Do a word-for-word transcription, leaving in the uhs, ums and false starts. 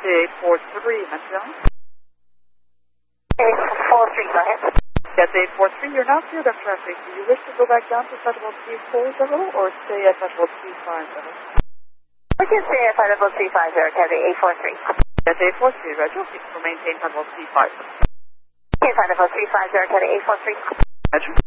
eight four three, Montreal. eight four three, go ahead. Yes, eight four three, you're now cleared of traffic. Do you wish to go back down to Federal T four level or stay at Federal T five level? We can stay at Federal T five there, Kevin, eight four three. Yes, eight four three, Roger. Please maintain Federal T five. Okay, Federal T five there, Kevin, eight four three. Roger.